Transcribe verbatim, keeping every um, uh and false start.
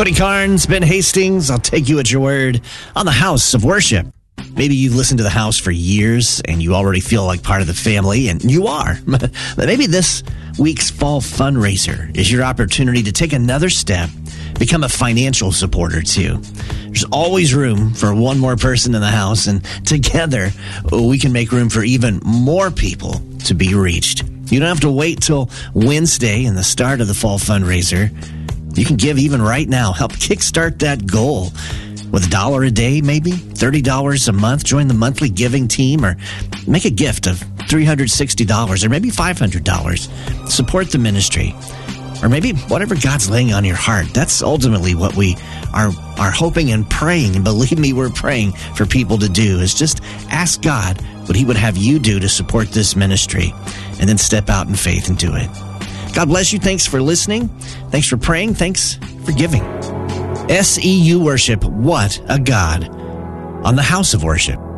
Cody Carnes, Ben Hastings, I'll take you at your word on the House of Worship. Maybe you've listened to the house for years and you already feel like part of the family, and you are. But maybe this week's fall fundraiser is your opportunity to take another step, become a financial supporter too. There's always room for one more person in the house, and together we can make room for even more people to be reached. You don't have to wait till Wednesday and the start of the fall fundraiser. You can give even right now. Help kickstart that goal with a dollar a day, maybe thirty dollars a month. Join the monthly giving team, or make a gift of three hundred sixty dollars or maybe five hundred dollars. Support the ministry, or maybe whatever God's laying on your heart. That's ultimately what we are, are hoping and praying. And believe me, we're praying for people to do, is just ask God what he would have you do to support this ministry, and then step out in faith and do it. God bless you. Thanks for listening. Thanks for praying. Thanks for giving. S E U Worship, what a God, on the House of Worship.